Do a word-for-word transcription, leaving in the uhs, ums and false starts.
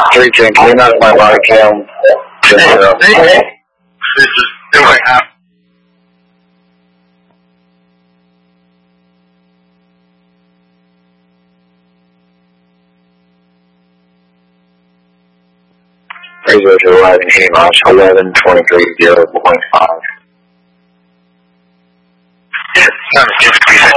three ten, can you not my body cam? Hey, hey, hey. This is doing out. zero to eleven, H M O S eleven twenty-three zero point five. Yes,